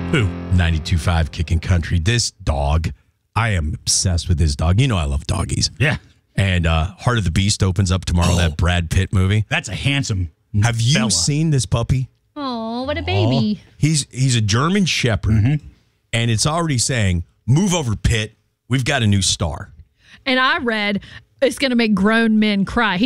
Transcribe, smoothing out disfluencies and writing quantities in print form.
Who? 92.5 Kicking Country. This dog, I am obsessed with this dog. You know I love doggies. Yeah. And Heart of the Beast opens up tomorrow, that Brad Pitt movie. That's a handsome Have you fella. seen this puppy? Oh, what a baby. He's a German Shepherd, and it's already saying, move over, Pitt. We've got a new star. And I read it's going to make grown men cry.